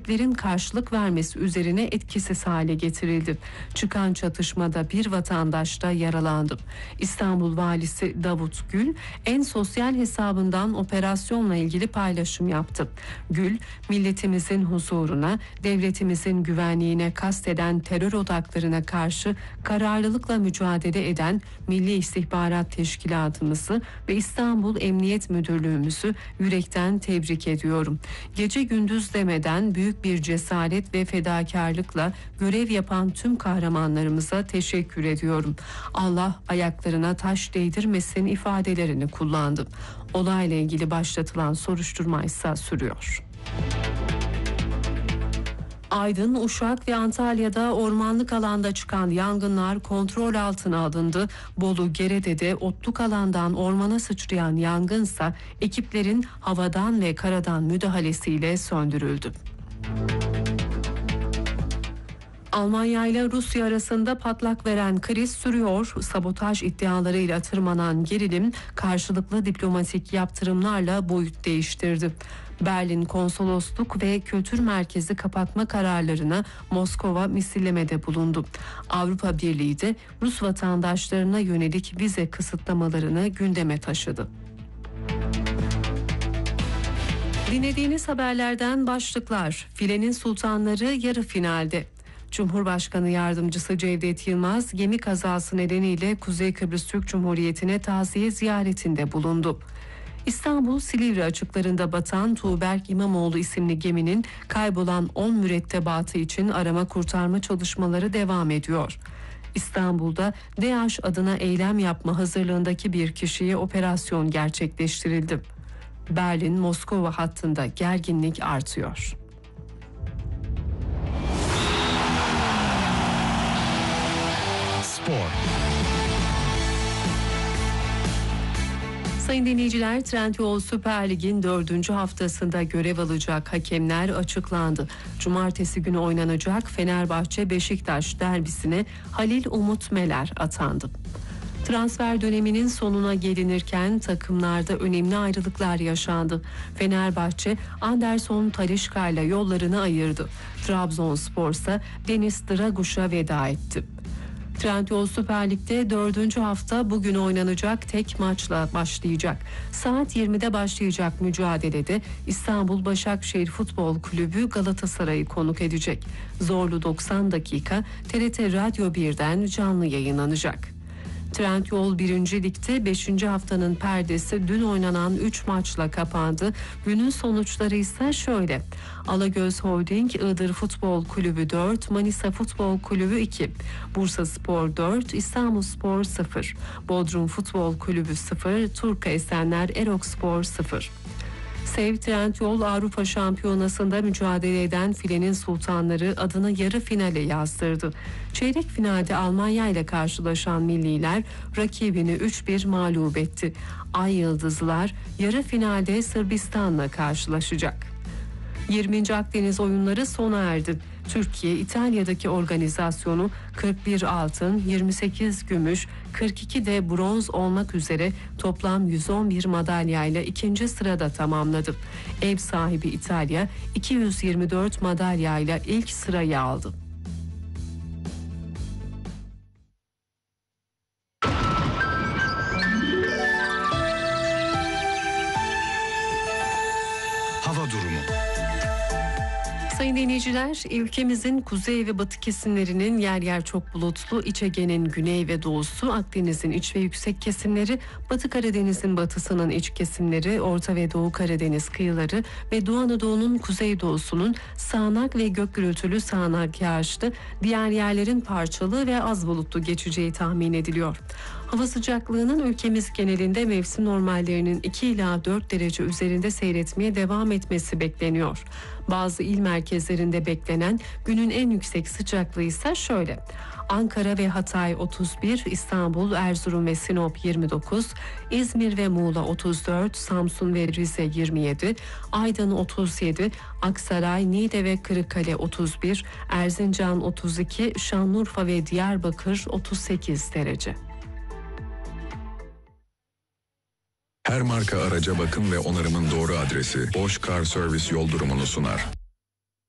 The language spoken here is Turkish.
ekiplerin karşılık vermesi üzerine etkisiz hale getirildi. Çıkan çatışmada bir vatandaş da yaralandı. İstanbul Valisi Davut Gül en sosyal hesabından operasyonla ilgili paylaşım yaptı. Gül, milletimizin huzuruna, devletimizin güvenliğine kasteden terör odaklarına karşı kararlılıkla mücadele eden Milli İstihbarat Teşkilatımızı ve İstanbul Emniyet Müdürlüğümüzü yürekten tebrik ediyorum. Gece gündüz demeden büyük bir cesaret ve fedakarlıkla görev yapan tüm kahramanlarımıza teşekkür ediyorum. Allah ayaklarına taş değdirmesin ifadelerini kullandı. Olayla ilgili başlatılan soruşturma ise sürüyor. Aydın, Uşak ve Antalya'da ormanlık alanda çıkan yangınlar kontrol altına alındı. Bolu, Gerede'de otluk alandan ormana sıçrayan yangınsa ekiplerin havadan ve karadan müdahalesiyle söndürüldü. Almanya ile Rusya arasında patlak veren kriz sürüyor. Sabotaj iddialarıyla tırmanan gerilim karşılıklı diplomatik yaptırımlarla boyut değiştirdi. Berlin konsolosluk ve kültür merkezi kapatma kararlarına Moskova misillemede bulundu. Avrupa Birliği de Rus vatandaşlarına yönelik vize kısıtlamalarını gündeme taşıdı. Dinlediğiniz haberlerden başlıklar. Filenin sultanları yarı finalde. Cumhurbaşkanı Yardımcısı Cevdet Yılmaz gemi kazası nedeniyle Kuzey Kıbrıs Türk Cumhuriyeti'ne taziye ziyaretinde bulundu. İstanbul Silivri açıklarında batan Tuğberk İmamoğlu isimli geminin kaybolan 10 mürettebatı için arama kurtarma çalışmaları devam ediyor. İstanbul'da DAEŞ adına eylem yapma hazırlığındaki bir kişiye operasyon gerçekleştirildi. Berlin-Moskova hattında gerginlik artıyor. Spor. Sayın dinleyiciler, Trendyol Süper Lig'in 4. haftasında görev alacak hakemler açıklandı. Cumartesi günü oynanacak Fenerbahçe-Beşiktaş derbisine Halil Umut Meler atandı. Transfer döneminin sonuna gelinirken takımlarda önemli ayrılıklar yaşandı. Fenerbahçe Anderson Talisca ile yollarını ayırdı. Trabzonspor ise Deniz Draguş'a veda etti. Trendyol Süper Lig'de 4. hafta bugün oynanacak tek maçla başlayacak. Saat 20'de başlayacak mücadelede İstanbul Başakşehir Futbol Kulübü Galatasaray'ı konuk edecek. Zorlu 90 dakika TRT Radyo 1'den canlı yayınlanacak. Trendyol 1. Lig'de 5. haftanın perdesi dün oynanan 3 maçla kapandı. Günün sonuçları ise şöyle. Alagöz Holding Iğdır Futbol Kulübü 4, Manisa Futbol Kulübü 2, Bursaspor 4, İstanbulspor 0, Bodrum Futbol Kulübü 0, Turka Esenler Erokspor 0. Sev Trendyol Avrupa Şampiyonası'nda mücadele eden filenin sultanları adını yarı finale yazdırdı. Çeyrek finalde Almanya ile karşılaşan milliler rakibini 3-1 mağlup etti. Ay Yıldızlılar yarı finalde Sırbistan'la karşılaşacak. 20. Akdeniz oyunları sona erdi. Türkiye, İtalya'daki organizasyonu 41 altın, 28 gümüş, 42 de bronz olmak üzere toplam 111 madalyayla ikinci sırada tamamladı. Ev sahibi İtalya 224 madalyayla ilk sırayı aldı. Hava durumu. Sayın dinleyiciler, ülkemizin kuzey ve batı kesimlerinin yer yer çok bulutlu, İç Ege'nin güney ve doğusu, Akdeniz'in iç ve yüksek kesimleri, Batı Karadeniz'in batısının iç kesimleri, Orta ve Doğu Karadeniz kıyıları ve Doğu Anadolu'nun kuzeydoğusunun sağanak ve gök gürültülü sağanak yağışlı, diğer yerlerin parçalı ve az bulutlu geçeceği tahmin ediliyor. Hava sıcaklığının ülkemiz genelinde mevsim normallerinin 2 ila 4 derece üzerinde seyretmeye devam etmesi bekleniyor. Bazı il merkezlerinde beklenen günün en yüksek sıcaklığı ise şöyle. Ankara ve Hatay 31, İstanbul, Erzurum ve Sinop 29, İzmir ve Muğla 34, Samsun ve Rize 27, Aydın 37, Aksaray, Niğde ve Kırıkkale 31, Erzincan 32, Şanlıurfa ve Diyarbakır 38 derece. Her marka araca bakım ve onarımın doğru adresi Bosch Car Service yol durumunu sunar.